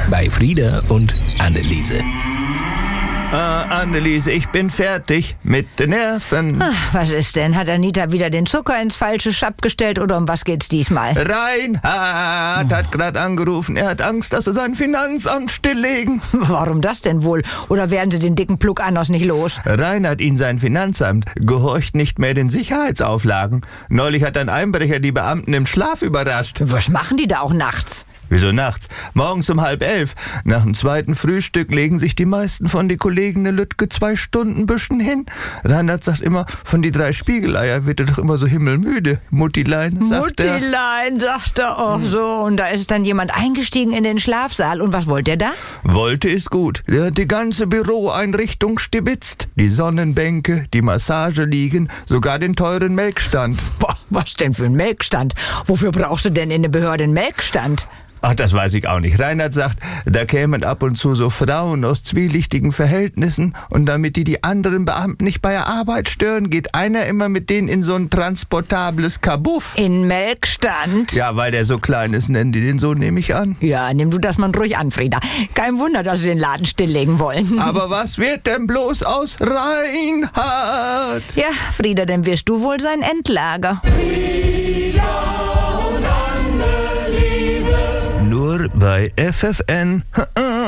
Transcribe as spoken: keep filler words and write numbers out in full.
bei Frieda und Anneliese. Ah, Anneliese, ich bin fertig mit den Nerven. Ach, was ist denn? Hat Anita wieder den Zucker ins falsche Schab gestellt oder um was geht's diesmal? Reinhard hat gerade angerufen. Er hat Angst, dass er sein Finanzamt stilllegen. Warum das denn wohl? Oder werden sie den dicken Pluck Annos nicht los? Reinhard, ihn sein Finanzamt, gehorcht nicht mehr den Sicherheitsauflagen. Neulich hat ein Einbrecher die Beamten im Schlaf überrascht. Was machen die da auch nachts? Wieso nachts? Morgens um halb elf. Nach dem zweiten Frühstück legen sich die meisten von die Kollegen eine Lütke zwei Stunden büschen hin. Reinhard sagt immer, von die drei Spiegeleier wird er doch immer so himmelmüde. Muttilein, sagt er. Muttilein, sagt er auch so. Und da ist dann jemand eingestiegen in den Schlafsaal. Und was wollte er da? Wollte ist gut. Der hat die ganze Büroeinrichtung stibitzt. Die Sonnenbänke, die Massageliegen, sogar den teuren Melkstand. Boah, was denn für ein Melkstand? Wofür brauchst du denn in der Behörde einen Melkstand? Ach, das weiß ich auch nicht. Reinhard sagt, da kämen ab und zu so Frauen aus zwielichtigen Verhältnissen und damit die die anderen Beamten nicht bei der Arbeit stören, geht einer immer mit denen in so ein transportables Kabuff. In Melkstand? Ja, weil der so klein ist, nennen die den so, nehme ich an. Ja, nimm du das mal ruhig an, Frieda. Kein Wunder, dass sie den Laden stilllegen wollen. Aber was wird denn bloß aus Reinhard? Ja, Frieda, dann wirst du wohl sein Endlager. Nur bei F F N.